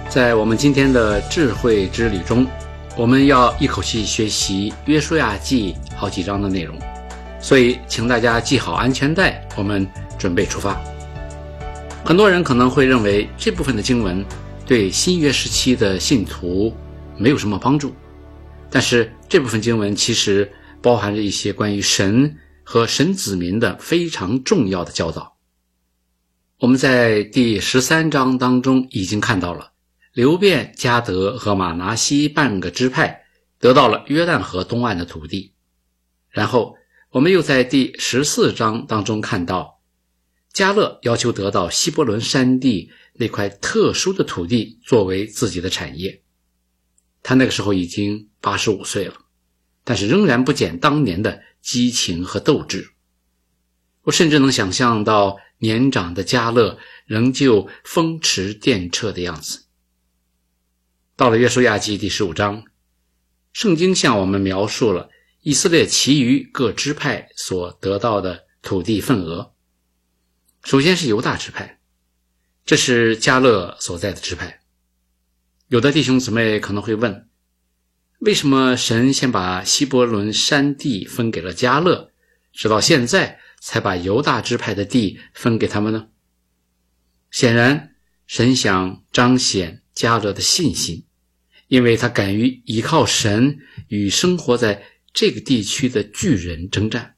在我们今天的智慧之旅中，我们要一口气学习约书亚记好几章的内容，所以请大家系好安全带，我们准备出发。很多人可能会认为这部分的经文对新约时期的信徒没有什么帮助，但是这部分经文其实包含着一些关于神和神子民的非常重要的教导。我们在第13章当中已经看到了流便、迦得和玛拿西半个支派得到了约旦河东岸的土地，然后我们又在第14章当中看到迦勒要求得到希伯伦山地那块特殊的土地作为自己的产业。他那个时候已经85岁了，但是仍然不减当年的激情和斗志。我甚至能想象到年长的迦勒仍旧风驰电掣的样子。到了约书亚记第15章，圣经向我们描述了以色列其余各支派所得到的土地份额。首先是犹大支派，这是迦勒所在的支派。有的弟兄姊妹可能会问，为什么神先把希伯伦山地分给了迦勒，直到现在才把犹大支派的地分给他们呢？显然神想彰显迦勒的信心，因为他敢于依靠神与生活在这个地区的巨人征战。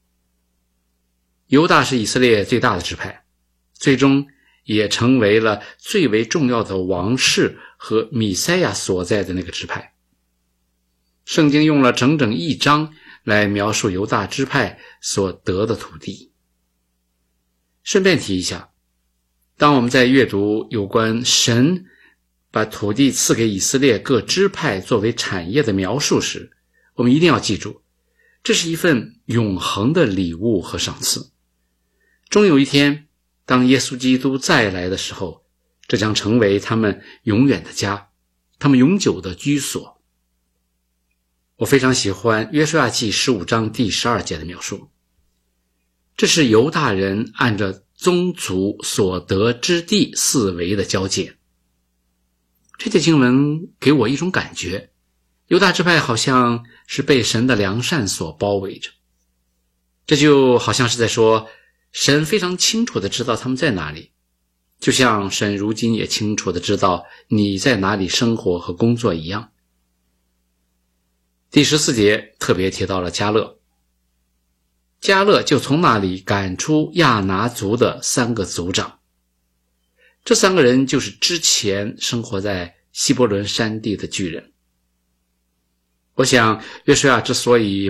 犹大是以色列最大的支派，最终也成为了最为重要的王室和弥赛亚所在的那个支派。圣经用了整整1章来描述犹大支派所得的土地。顺便提一下，当我们在阅读有关神把土地赐给以色列各支派作为产业的描述时，我们一定要记住，这是一份永恒的礼物和赏赐。终有一天，当耶稣基督再来的时候，这将成为他们永远的家，他们永久的居所。我非常喜欢约书亚记15章第12节的描述，这是犹大人按着宗族所得之地四围的交界。这节经文给我一种感觉，犹大支派好像是被神的良善所包围着，这就好像是在说，神非常清楚地知道他们在哪里，就像神如今也清楚地知道你在哪里生活和工作一样。第14节特别提到了迦勒，迦勒就从那里赶出亚拿族的3个族长，这3个人就是之前生活在希伯伦山地的巨人。我想约书亚之所以